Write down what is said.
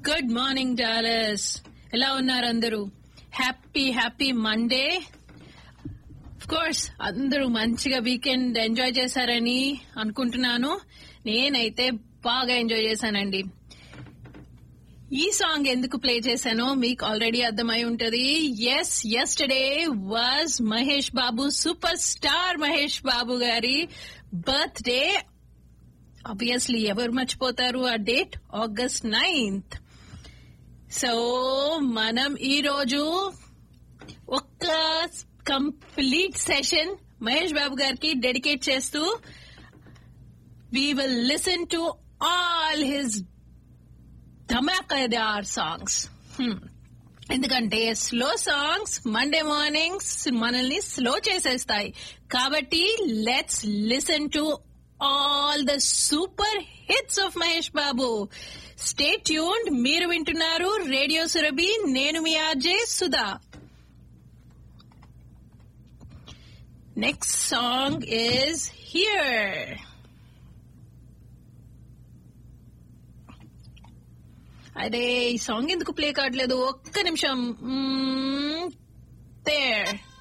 Good morning Dallas. ఎలా ఉన్నారు అందరూ? Happy Monday. ఆఫ్ కోర్స్ అందరూ మంచిగా వీకెండ్ ఎంజాయ్ చేశారని అనుకుంటున్నాను. నేనైతే బాగా ఎంజాయ్ చేశానండి. ఈ సాంగ్ ఎందుకు ప్లే చేశానో మీకు ఆల్రెడీ అర్థమై ఉంటది. Yesterday was Mahesh Babu, super star Mahesh Babu గారి బర్త్డే. ఆబ్వియస్లీ ఎవరు మర్చిపోతారు ఆ డేట్, August 9th. సో మనం ఈ రోజు ఒక కంప్లీట్ సెషన్ మహేష్ బాబు గారికి డెడికేట్ చేస్తూ we will listen to all his ధమాకాదార్ songs. ఎందుకంటే స్లో సాంగ్స్ మండే మార్నింగ్స్ మనల్ని స్లో చేసేస్తాయి. కాబట్టి let's listen to all the super hits of Mahesh Babu. Stay tuned. మీరు వింటున్నారు రేడియో సురభి. నేను మీ RJ Sudha. Next song is here. అదే ఈ సాంగ్ ఎందుకు ప్లే కావట్లేదు? ఒక్క నిమిషం. దేర్